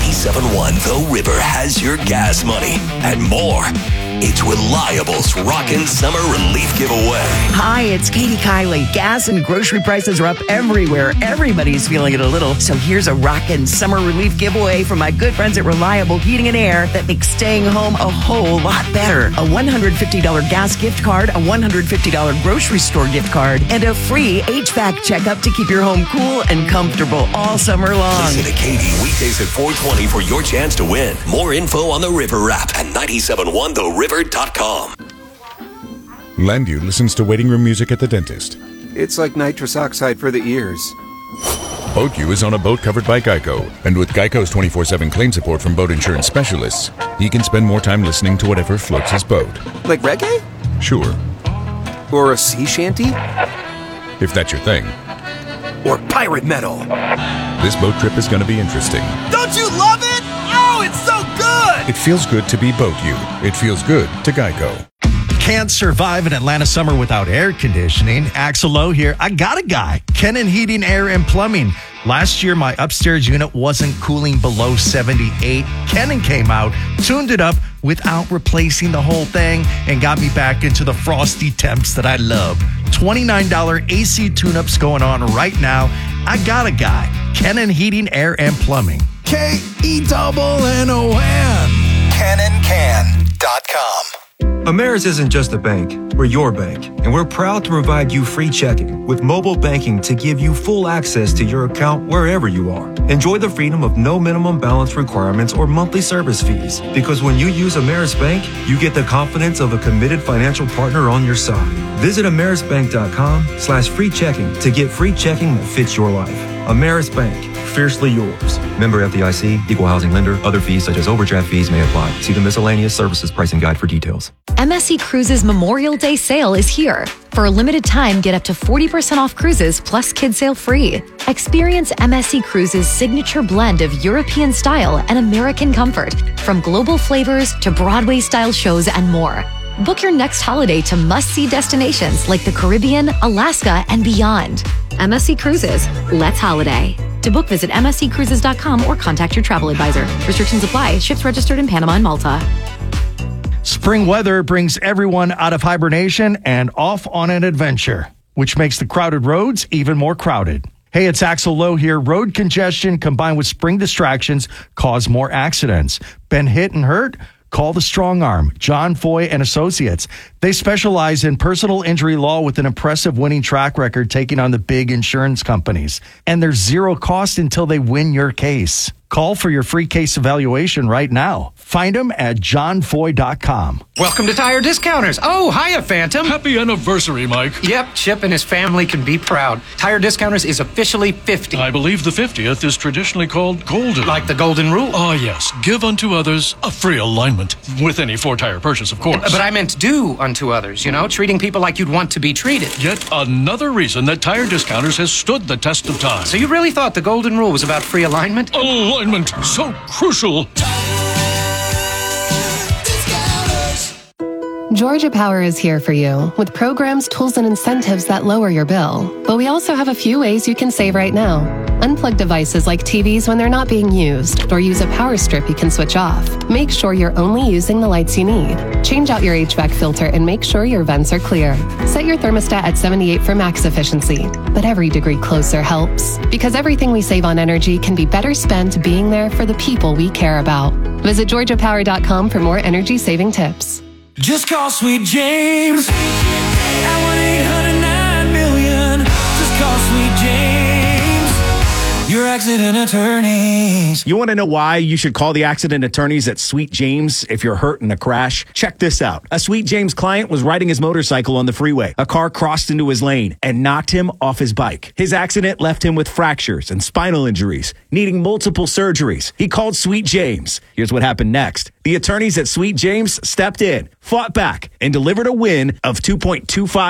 97.1 The River has your gas money and more. It's Reliable's Rockin' Summer Relief Giveaway. Hi, it's Katie Kiley. Gas and grocery prices are up everywhere. Everybody's feeling it a little. So here's a Rockin' Summer Relief Giveaway from my good friends at Reliable Heating and Air that makes staying home a whole lot better. A $150 gas gift card, a $150 grocery store gift card, and a free HVAC checkup to keep your home cool and comfortable all summer long. Listen to Katie weekdays at 4:20 for your chance to win. More info on the River app at 971theriver.com. Landu listens to waiting room music at the dentist. It's like nitrous oxide for the ears. BoatU is on a boat covered by Geico. And with Geico's 24/7 claim support from boat insurance specialists, he can spend more time listening to whatever floats his boat. Like reggae? Sure. Or a sea shanty? If that's your thing. Or pirate metal? This boat trip is going to be interesting. Don't you love it? Oh, it's so good! It feels good to be BoatU. It feels good to Geico. Can't survive an Atlanta summer without air conditioning. Axel Lowe here. I got a guy. Kennan Heating, Air, and Plumbing. Last year, my upstairs unit wasn't cooling below 78. Kennan came out, tuned it up without replacing the whole thing, and got me back into the frosty temps that I love. $29 AC tune-ups going on right now. I got a guy. Kennan Heating, Air, and Plumbing. KENNON. KennanCan.com. Ameris isn't just a bank, we're your bank, and we're proud to provide you free checking with mobile banking to give you full access to your account wherever you are. Enjoy the freedom of no minimum balance requirements or monthly service fees, because when you use Ameris Bank, you get the confidence of a committed financial partner on your side. Visit amerisbank.com/free checking to get free checking that fits your life. Ameris Bank, fiercely yours. Member FDIC, equal housing lender. Other fees such as overdraft fees may apply. See the miscellaneous services pricing guide for details. MSC Cruises Memorial Day sale is here. For a limited time, get up to 40% off cruises plus kids sail free. Experience MSC Cruises' signature blend of European style and American comfort, from global flavors to Broadway-style shows and more. Book your next holiday to must-see destinations like the Caribbean, Alaska, and beyond. MSC Cruises. Let's holiday. To book, visit msccruises.com or contact your travel advisor. Restrictions apply. Ships registered in Panama and Malta. Spring weather brings everyone out of hibernation and off on an adventure, which makes the crowded roads even more crowded. Hey, it's Axel Lowe here. Road congestion combined with spring distractions cause more accidents. Been hit and hurt? Call the Strong Arm, John Foy and Associates. They specialize in personal injury law with an impressive winning track record taking on the big insurance companies. And there's zero cost until they win your case. Call for your free case evaluation right now. Find them at johnfoy.com. Welcome to Tire Discounters. Oh, hiya, Phantom. Happy anniversary, Mike. Yep, Chip and his family can be proud. Tire Discounters is officially 50. I believe the 50th is traditionally called golden. Like the golden rule? Oh, yes. Give unto others a free alignment. With any four-tire purchase, of course. But I meant do unto others, you know, treating people like you'd want to be treated. Yet another reason that Tire Discounters has stood the test of time. So you really thought the golden rule was about free alignment? Alignment, so crucial. Georgia Power is here for you with programs, tools, and incentives that lower your bill. But we also have a few ways you can save right now. Unplug devices like TVs when they're not being used, or use a power strip you can switch off. Make sure you're only using the lights you need. Change out your HVAC filter and make sure your vents are clear. Set your thermostat at 78 for max efficiency. But every degree closer helps, because everything we save on energy can be better spent being there for the people we care about. Visit georgiapower.com for more energy-saving tips. Just call Sweet James at 1-800-9-million. Just call Sweet James, your accident attorneys. You want to know why you should call the accident attorneys at Sweet James if you're hurt in a crash? Check this out. A Sweet James client was riding his motorcycle on the freeway. A car crossed into his lane and knocked him off his bike. His accident left him with fractures and spinal injuries, needing multiple surgeries. He called Sweet James. Here's what happened next. The attorneys at Sweet James stepped in, fought back, and delivered a win of $2.25